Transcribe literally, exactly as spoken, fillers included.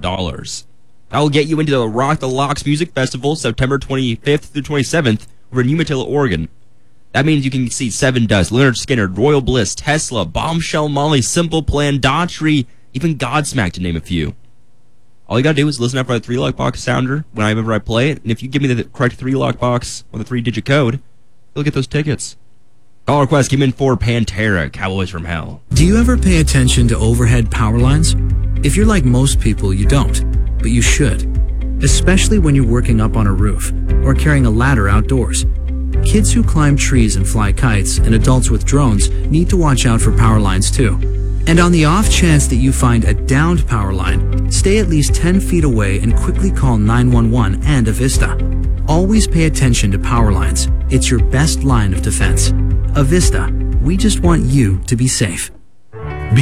dollars. That will get you into the Rock the Locks Music Festival, September twenty-fifth through twenty-seventh, over in Umatilla, Oregon. That means you can see Seven Dust, Leonard Skinner, Royal Bliss, Tesla, Bombshell Molly, Simple Plan, Daughtry, even Godsmack, to name a few. All you gotta do is listen out for the three-lockbox sounder whenever I play it, and if you give me the correct three-lockbox or the three-digit code, you'll get those tickets. Call request came in for Pantera, Cowboys from Hell. Do you ever pay attention to overhead power lines? If you're like most people, you don't, but you should. Especially when you're working up on a roof or carrying a ladder outdoors. Kids who climb trees and fly kites and adults with drones need to watch out for power lines too. And on the off chance that you find a downed power line, stay at least ten feet away and quickly call nine one one and Avista. Always pay attention to power lines. It's your best line of defense. Avista, we just want you to be safe.